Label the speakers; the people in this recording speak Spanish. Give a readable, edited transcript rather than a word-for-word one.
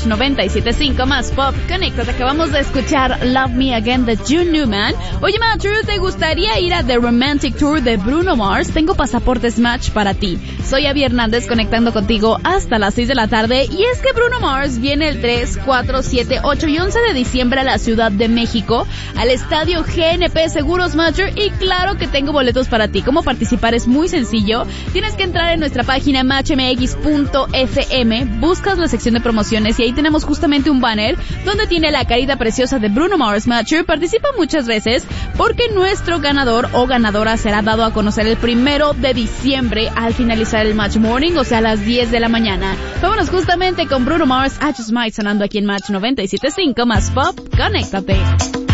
Speaker 1: 97.5 más pop. Conéctate, acabamos de escuchar Love Me Again de June Newman. Oye, Matthew, ¿te gustaría ir a The Romantic Tour de Bruno Mars? Tengo pasaportes Match para ti. Soy Abby Hernández conectando contigo hasta las 6 de la tarde. Y es que Bruno Mars viene el 3, 4, 7, 8 y 11 de diciembre a la Ciudad de México, al estadio GNP Seguros Matcher, y claro que tengo boletos para ti. ¿Cómo participar? Es muy sencillo. Tienes que entrar en nuestra página matchmx.fm, buscas la sección de promociones y ahí tenemos justamente un banner donde tiene la carita preciosa de Bruno Mars Matcher. Participa muchas veces porque nuestro ganador o ganadora será dado a conocer el 1 de diciembre al finalizar el Match Morning, o sea, a las 10 de la mañana. Vámonos justamente con Bruno Mars, I Just Might, sonando aquí en Match 97.5 más pop. Conéctate.